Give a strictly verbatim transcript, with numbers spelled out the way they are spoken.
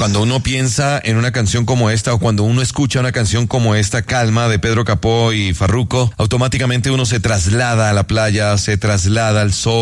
Cuando uno piensa en una canción como esta o cuando uno escucha una canción como esta, Calma, de Pedro Capó y Farruko, automáticamente uno se traslada a la playa, se traslada al sol.